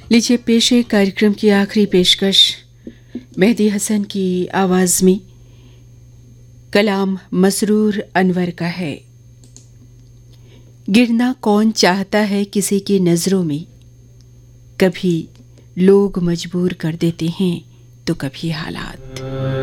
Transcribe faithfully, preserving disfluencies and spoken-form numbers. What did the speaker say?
लीजिए पेश है कार्यक्रम की आखिरी पेशकश मेहदी हसन की आवाज़ में। कलाम मसरूर अनवर का है। गिरना कौन चाहता है किसी की नज़रों में, कभी लोग मजबूर कर देते हैं तो कभी हालात।